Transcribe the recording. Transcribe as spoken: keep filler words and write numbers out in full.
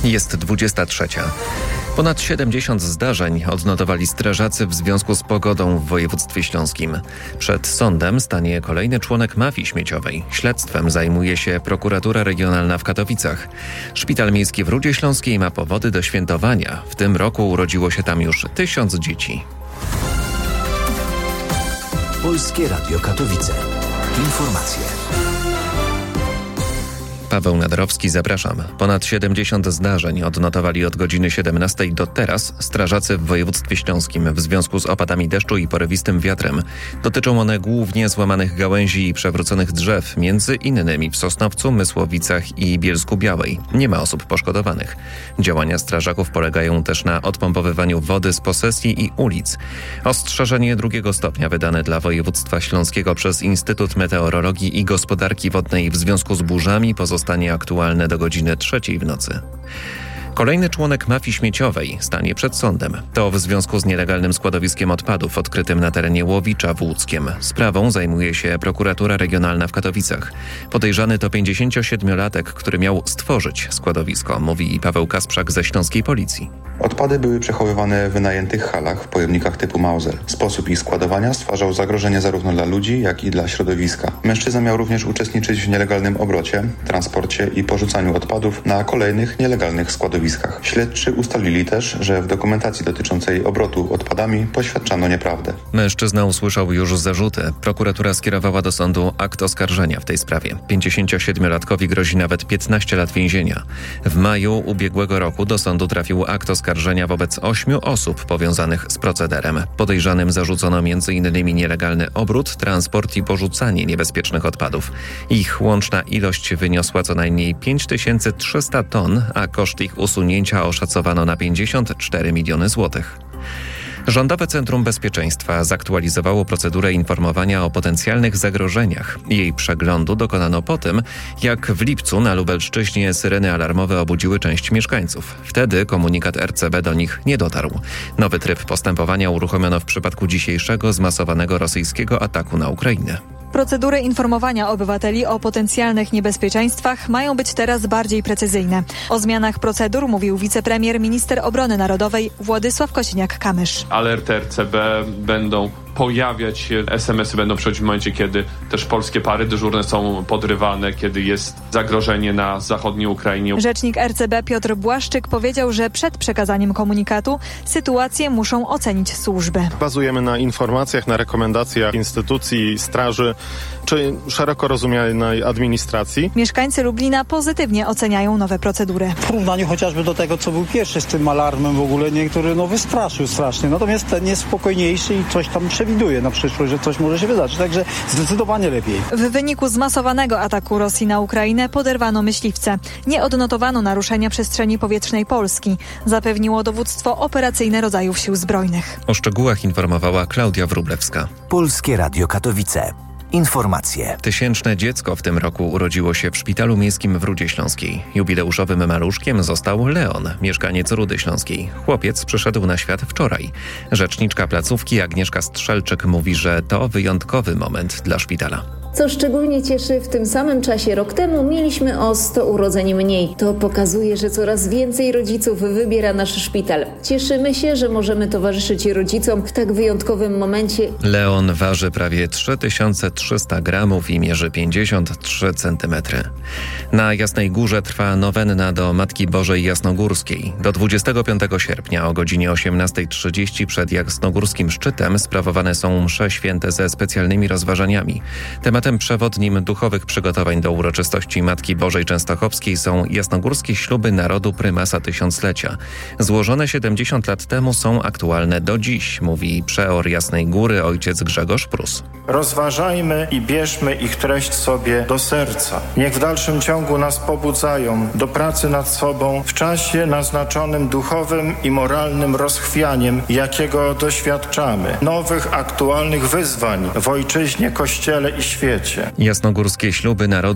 Jest dwudziesta trzecia. Ponad siedemdziesiąt zdarzeń odnotowali strażacy w związku z pogodą w województwie śląskim. Przed sądem stanie kolejny członek mafii śmieciowej. Śledztwem zajmuje się prokuratura regionalna w Katowicach. Szpital miejski w Rudzie Śląskiej ma powody do świętowania. W tym roku urodziło się tam już tysiąc dzieci. Polskie Radio Katowice. Informacje. Paweł Nadarowski, zapraszam. Ponad siedemdziesiąt zdarzeń odnotowali od godziny siedemnastej do teraz strażacy w województwie śląskim w związku z opadami deszczu i porywistym wiatrem. Dotyczą one głównie złamanych gałęzi i przewróconych drzew, między innymi w Sosnowcu, Mysłowicach i Bielsku-Białej. Nie ma osób poszkodowanych. Działania strażaków polegają też na odpompowywaniu wody z posesji i ulic. Ostrzeżenie drugiego stopnia wydane dla województwa śląskiego przez Instytut Meteorologii i Gospodarki Wodnej w związku z burzami pozostanie Zostanie aktualne do godziny trzeciej w nocy. Kolejny członek mafii śmieciowej stanie przed sądem. To w związku z nielegalnym składowiskiem odpadów odkrytym na terenie Łowicza w Łódzkiem. Sprawą zajmuje się prokuratura regionalna w Katowicach. Podejrzany to pięćdziesięciosiedmiolatek, który miał stworzyć składowisko, mówi Paweł Kasprzak ze śląskiej policji. Odpady były przechowywane w wynajętych halach w pojemnikach typu Mauser. Sposób ich składowania stwarzał zagrożenie zarówno dla ludzi, jak i dla środowiska. Mężczyzna miał również uczestniczyć w nielegalnym obrocie, transporcie i porzucaniu odpadów na kolejnych nielegalnych składowiskach. Śledczy ustalili też, że w dokumentacji dotyczącej obrotu odpadami poświadczano nieprawdę. Mężczyzna usłyszał już zarzuty. Prokuratura skierowała do sądu akt oskarżenia w tej sprawie. pięćdziesięciosiedmiolatkowi grozi nawet piętnaście lat więzienia. W maju ubiegłego roku do sądu trafił akt oskarżenia wobec ośmiu osób powiązanych z procederem. Podejrzanym zarzucono między innymi nielegalny obrót, transport i porzucanie niebezpiecznych odpadów. Ich łączna ilość wyniosła co najmniej pięć tysięcy trzysta ton, a koszt ich usunięcia oszacowano na pięćdziesiąt cztery miliony złotych. Rządowe Centrum Bezpieczeństwa zaktualizowało procedurę informowania o potencjalnych zagrożeniach. Jej przeglądu dokonano po tym, jak w lipcu na Lubelszczyźnie syreny alarmowe obudziły część mieszkańców. Wtedy komunikat R C B do nich nie dotarł. Nowy tryb postępowania uruchomiono w przypadku dzisiejszego zmasowanego rosyjskiego ataku na Ukrainę. Procedury informowania obywateli o potencjalnych niebezpieczeństwach mają być teraz bardziej precyzyjne. O zmianach procedur mówił wicepremier, minister obrony narodowej Władysław Kosiniak-Kamysz. Alerty R C B będą pojawiać się, es em esy będą przychodzić w momencie, kiedy też polskie pary dyżurne są podrywane, kiedy jest zagrożenie na zachodniej Ukrainie. Rzecznik R C B Piotr Błaszczyk powiedział, że przed przekazaniem komunikatu sytuację muszą ocenić służby. Bazujemy na informacjach, na rekomendacjach instytucji, straży czy szeroko rozumianej administracji. Mieszkańcy Lublina pozytywnie oceniają nowe procedury. W porównaniu chociażby do tego, co był pierwszy z tym alarmem w ogóle, niektóry no wystraszył strasznie. Natomiast ten jest spokojniejszy i coś tam przewiduje na przyszłość, że coś może się wydarzyć. Także zdecydowanie lepiej. W wyniku zmasowanego ataku Rosji na Ukrainę poderwano myśliwce. Nie odnotowano naruszenia przestrzeni powietrznej Polski, zapewniło dowództwo operacyjne rodzajów sił zbrojnych. O szczegółach informowała Klaudia Wróblewska. Polskie Radio Katowice. Informacje. Tysięczne dziecko w tym roku urodziło się w Szpitalu Miejskim w Rudzie Śląskiej. Jubileuszowym maluszkiem został Leon, mieszkaniec Rudy Śląskiej. Chłopiec przyszedł na świat wczoraj. Rzeczniczka placówki Agnieszka Strzelczyk mówi, że to wyjątkowy moment dla szpitala. Co szczególnie cieszy, w tym samym czasie rok temu mieliśmy o sto urodzeń mniej. To pokazuje, że coraz więcej rodziców wybiera nasz szpital. Cieszymy się, że możemy towarzyszyć rodzicom w tak wyjątkowym momencie. Leon waży prawie trzy tysiące trzysta gramów i mierzy pięćdziesiąt trzy centymetry. Na Jasnej Górze trwa nowenna do Matki Bożej Jasnogórskiej. Do dwudziestego piątego sierpnia o godzinie osiemnasta trzydzieści przed Jasnogórskim Szczytem sprawowane są msze święte ze specjalnymi rozważaniami. Tematem przewodnim duchowych przygotowań do uroczystości Matki Bożej Częstochowskiej są jasnogórskie śluby narodu prymasa tysiąclecia. Złożone siedemdziesiąt lat temu są aktualne do dziś, mówi przeor Jasnej Góry ojciec Grzegorz Prus. Rozważajmy i bierzmy ich treść sobie do serca. Niech w dalszym ciągu nas pobudzają do pracy nad sobą w czasie naznaczonym duchowym i moralnym rozchwianiem, jakiego doświadczamy. Nowych, aktualnych wyzwań w ojczyźnie, kościele i świecie. Jasnogórskie śluby narodu